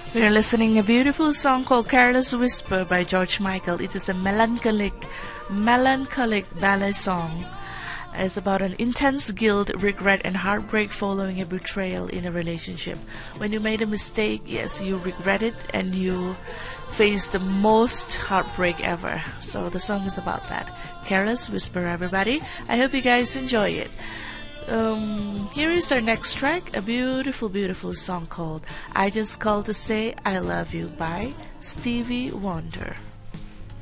We're listening a beautiful song called Careless Whisper by George Michael. It is a melancholic ballet song. It's about an intense guilt, regret, and heartbreak following a betrayal in a relationship. When you made a mistake, yes, you regret it and you face the most heartbreak ever. So the song is about that. Careless Whisper, everybody. I hope you guys enjoy it. Here is our next track, a beautiful, beautiful song called I Just Called to Say I Love You by Stevie Wonder.